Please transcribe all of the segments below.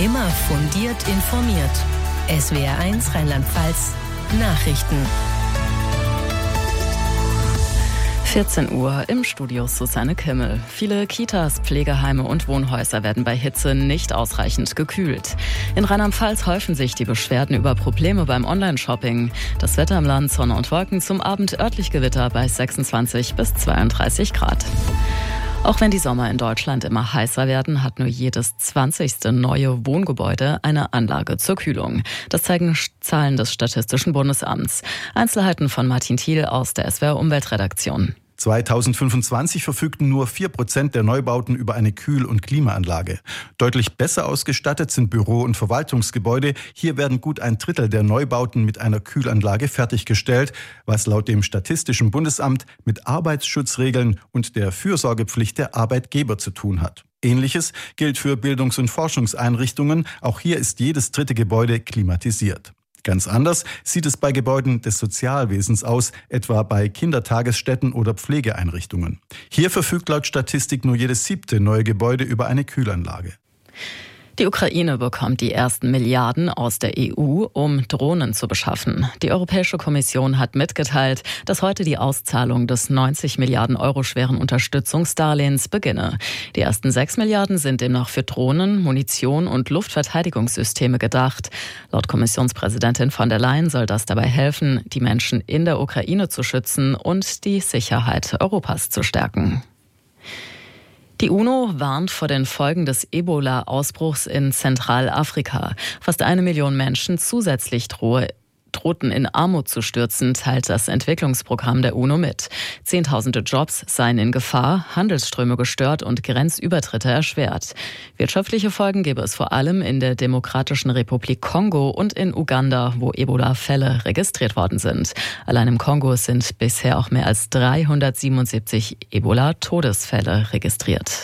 Immer fundiert informiert. SWR1 Rheinland-Pfalz Nachrichten. 14 Uhr im Studio Susanne Kimmel. Viele Kitas, Pflegeheime und Wohnhäuser werden bei Hitze nicht ausreichend gekühlt. In Rheinland-Pfalz häufen sich die Beschwerden über Probleme beim Online-Shopping. Das Wetter im Land, Sonne und Wolken, zum Abend örtlich Gewitter bei 26 bis 32 Grad. Auch wenn die Sommer in Deutschland immer heißer werden, hat nur jedes 20. neue Wohngebäude eine Anlage zur Kühlung. Das zeigen Zahlen des Statistischen Bundesamts. Einzelheiten von Martin Thiel aus der SWR Umweltredaktion. 2025 verfügten nur 4% der Neubauten über eine Kühl- und Klimaanlage. Deutlich besser ausgestattet sind Büro- und Verwaltungsgebäude. Hier werden gut ein Drittel der Neubauten mit einer Kühlanlage fertiggestellt, was laut dem Statistischen Bundesamt mit Arbeitsschutzregeln und der Fürsorgepflicht der Arbeitgeber zu tun hat. Ähnliches gilt für Bildungs- und Forschungseinrichtungen. Auch hier ist jedes dritte Gebäude klimatisiert. Ganz anders sieht es bei Gebäuden des Sozialwesens aus, etwa bei Kindertagesstätten oder Pflegeeinrichtungen. Hier verfügt laut Statistik nur jedes 7. neue Gebäude über eine Kühlanlage. Die Ukraine bekommt die ersten Milliarden aus der EU, um Drohnen zu beschaffen. Die Europäische Kommission hat mitgeteilt, dass heute die Auszahlung des 90 Milliarden Euro schweren Unterstützungsdarlehens beginne. Die ersten 6 Milliarden sind demnach für Drohnen, Munition und Luftverteidigungssysteme gedacht. Laut Kommissionspräsidentin von der Leyen soll das dabei helfen, die Menschen in der Ukraine zu schützen und die Sicherheit Europas zu stärken. Die UNO warnt vor den Folgen des Ebola-Ausbruchs in Zentralafrika. Fast 1 Million Menschen zusätzlich drohten in Armut zu stürzen, teilt das Entwicklungsprogramm der UNO mit. Zehntausende Jobs seien in Gefahr, Handelsströme gestört und Grenzübertritte erschwert. Wirtschaftliche Folgen gäbe es vor allem in der Demokratischen Republik Kongo und in Uganda, wo Ebola-Fälle registriert worden sind. Allein im Kongo sind bisher auch mehr als 377 Ebola-Todesfälle registriert.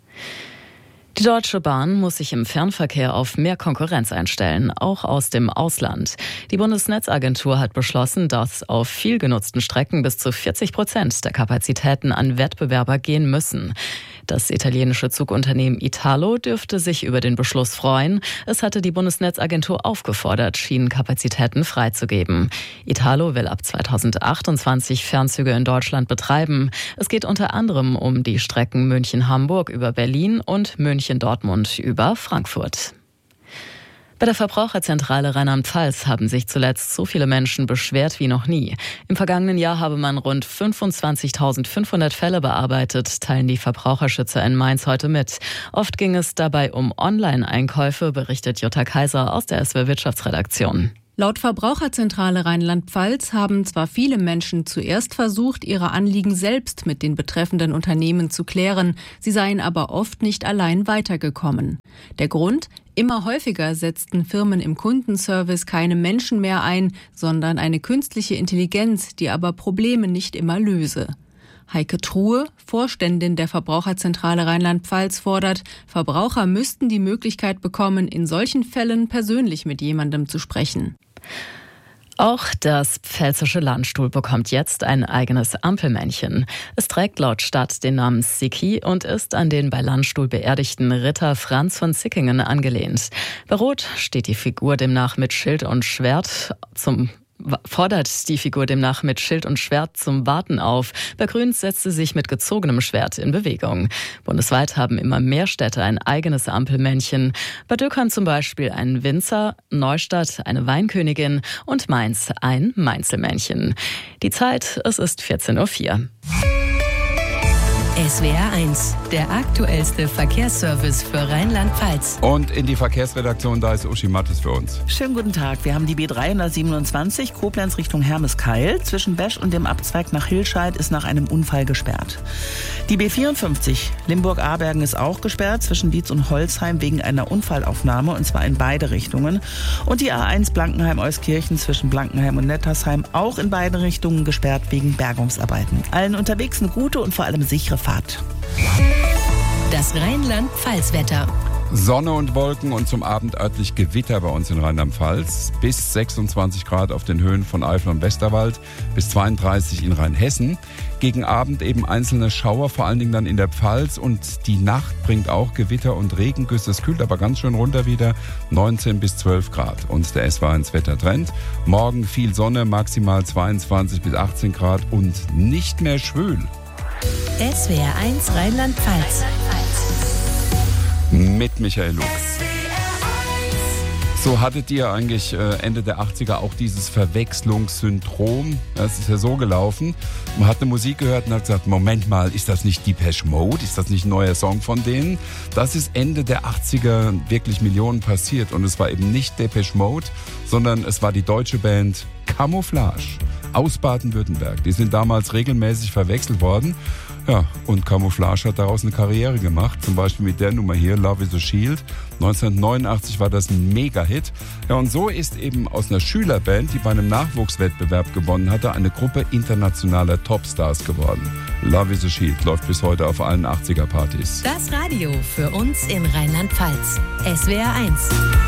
Die Deutsche Bahn muss sich im Fernverkehr auf mehr Konkurrenz einstellen, auch aus dem Ausland. Die Bundesnetzagentur hat beschlossen, dass auf viel genutzten Strecken bis zu 40% der Kapazitäten an Wettbewerber gehen müssen. Das italienische Zugunternehmen Italo dürfte sich über den Beschluss freuen. Es hatte die Bundesnetzagentur aufgefordert, Schienenkapazitäten freizugeben. Italo will ab 2028 Fernzüge in Deutschland betreiben. Es geht unter anderem um die Strecken München-Hamburg über Berlin und München-Dortmund über Frankfurt. Bei der Verbraucherzentrale Rheinland-Pfalz haben sich zuletzt so viele Menschen beschwert wie noch nie. Im vergangenen Jahr habe man rund 25.500 Fälle bearbeitet, teilen die Verbraucherschützer in Mainz heute mit. Oft ging es dabei um Online-Einkäufe, berichtet Jutta Kaiser aus der SWR Wirtschaftsredaktion. Laut Verbraucherzentrale Rheinland-Pfalz haben zwar viele Menschen zuerst versucht, ihre Anliegen selbst mit den betreffenden Unternehmen zu klären, sie seien aber oft nicht allein weitergekommen. Der Grund? Immer häufiger setzten Firmen im Kundenservice keine Menschen mehr ein, sondern eine künstliche Intelligenz, die aber Probleme nicht immer löse. Heike Truhe, Vorständin der Verbraucherzentrale Rheinland-Pfalz, fordert, Verbraucher müssten die Möglichkeit bekommen, in solchen Fällen persönlich mit jemandem zu sprechen. Auch das Pfälzische Landstuhl bekommt jetzt ein eigenes Ampelmännchen. Es trägt laut Stadt den Namen Sicki und ist an den bei Landstuhl beerdigten Ritter Franz von Sickingen angelehnt. Bei Rot steht die Figur demnach mit Schild und Schwert fordert die Figur demnach mit Schild und Schwert zum Warten auf. Bei Grün setzt sie sich mit gezogenem Schwert in Bewegung. Bundesweit haben immer mehr Städte ein eigenes Ampelmännchen. Bei Döckern zum Beispiel ein Winzer, Neustadt eine Weinkönigin und Mainz ein Mainzelmännchen. Die Zeit, es ist 14.04 Uhr. SWR1, der aktuellste Verkehrsservice für Rheinland-Pfalz. Und in die Verkehrsredaktion, da ist Uschi Mattes für uns. Schönen guten Tag. Wir haben die B327 Koblenz Richtung Hermeskeil. Zwischen Besch und dem Abzweig nach Hilscheid ist nach einem Unfall gesperrt. Die B54 Limburg-Abergen ist auch gesperrt zwischen Dietz und Holzheim wegen einer Unfallaufnahme, und zwar in beide Richtungen. Und die A1 Blankenheim-Euskirchen zwischen Blankenheim und Nettersheim auch in beide Richtungen gesperrt wegen Bergungsarbeiten. Allen unterwegs eine gute und vor allem sichere Fahrt. Das Rheinland-Pfalz-Wetter. Sonne und Wolken und zum Abend örtlich Gewitter bei uns in Rheinland-Pfalz. Bis 26 Grad auf den Höhen von Eifel und Westerwald, bis 32 in Rheinhessen. Gegen Abend eben einzelne Schauer, vor allen Dingen dann in der Pfalz. Und die Nacht bringt auch Gewitter und Regengüsse. Es kühlt aber ganz schön runter wieder, 19 bis 12 Grad. Und der SWR1 Wettertrend. Morgen viel Sonne, maximal 22 bis 18 Grad und nicht mehr schwül. SWR1 Rheinland-Pfalz. Mit Michael Lux. So hattet ihr eigentlich Ende der 80er auch dieses Verwechslungssyndrom. Das ist ja so gelaufen. Man hat eine Musik gehört und hat gesagt, Moment mal, ist das nicht Depeche Mode? Ist das nicht ein neuer Song von denen? Das ist Ende der 80er wirklich Millionen passiert. Und es war eben nicht Depeche Mode, sondern es war die deutsche Band Camouflage aus Baden-Württemberg. Die sind damals regelmäßig verwechselt worden. Ja, und Camouflage hat daraus eine Karriere gemacht, zum Beispiel mit der Nummer hier, Love is a Shield. 1989 war das ein Mega-Hit. Ja, und so ist eben aus einer Schülerband, die bei einem Nachwuchswettbewerb gewonnen hatte, eine Gruppe internationaler Topstars geworden. Love is a Shield läuft bis heute auf allen 80er-Partys. Das Radio für uns in Rheinland-Pfalz. SWR1.